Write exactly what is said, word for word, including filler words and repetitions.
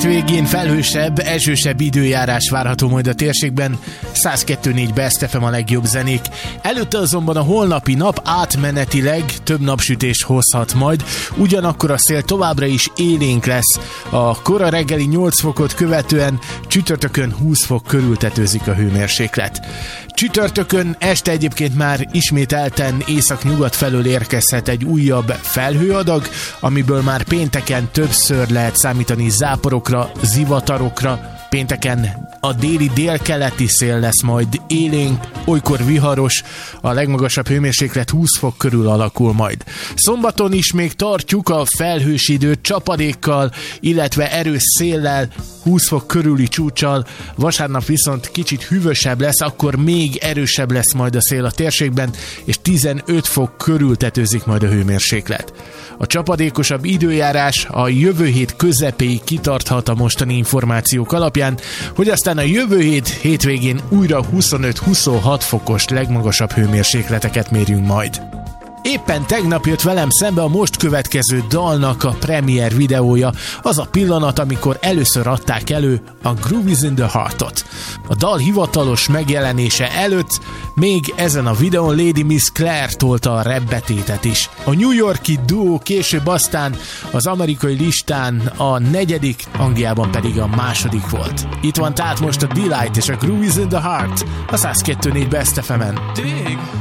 hétvégén felhősebb, esősebb időjárás várható majd a térségben, száz kettő négy Best ef em a legjobb zenék. Előtte azonban a holnapi nap átmenetileg több napsütés hozhat majd, ugyanakkor a szél továbbra is élénk lesz. A kora reggeli nyolc fokot követően csütörtökön húsz fok körül tetőzik a hőmérséklet. Csütörtökön este egyébként már ismételten észak-nyugat felől érkezhet egy újabb felhőadag, amiből már pénteken többször lehet számítani záporokra, zivatarokra. Pénteken a déli délkeleti szél lesz majd élénk, olykor viharos, a legmagasabb hőmérséklet húsz fok körül alakul majd. Szombaton is még tartjuk a felhős időt csapadékkal, illetve erős széllel, húsz fok körüli csúccsal, vasárnap viszont kicsit hűvösebb lesz, akkor még erősebb lesz majd a szél a térségben, és tizenöt fok körül tetőzik majd a hőmérséklet. A csapadékosabb időjárás a jövő hét közepéig kitarthat a mostani információk alapján, hogy aztán a jövő hét hétvégén újra huszonöt-huszonhat fokos legmagasabb hőmérsékleteket mérjünk majd. Éppen tegnap jött velem szembe a most következő dalnak a premier videója, az a pillanat, amikor először adták elő a Groove is in the Heart-ot. A dal hivatalos megjelenése előtt még ezen a videón Lady Miss Claire tolta a rap betétet is. A New York-i duó később aztán az amerikai listán a negyedik, Angliában pedig a második volt. Itt van tehát most a Delight és a Groove is in the Heart, a száz kettő négy Best ef emen. Dig!